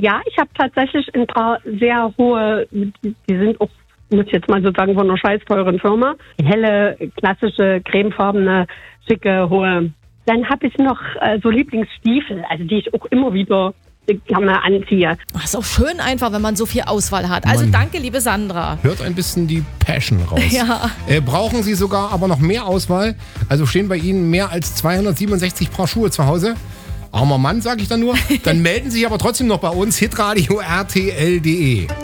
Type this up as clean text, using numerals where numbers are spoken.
Ja, ich habe tatsächlich ein paar sehr hohe, die sind auch, muss ich jetzt mal so sagen, von einer scheiß teuren Firma. Helle, klassische, cremefarbene, schicke, hohe. Dann habe ich noch so Lieblingsstiefel, also die ich auch immer wieder gerne anziehe. Ach, ist auch schön einfach, wenn man so viel Auswahl hat. Also danke, liebe Sandra. Hört ein bisschen die Passion raus. Ja. Brauchen Sie sogar aber noch mehr Auswahl? Also stehen bei Ihnen mehr als 267 Paar Schuhe zu Hause? Armer Mann, sage ich dann nur. Dann melden Sie sich aber trotzdem noch bei uns, hitradio rtl.de.